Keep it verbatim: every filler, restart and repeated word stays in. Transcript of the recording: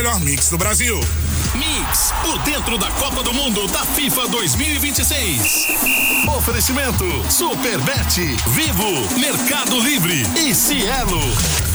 melhor mix do Brasil. Mix, por dentro da Copa do Mundo da FIFA dois mil e vinte e seis. Oferecimento Superbet, Vivo, Mercado Livre e Cielo.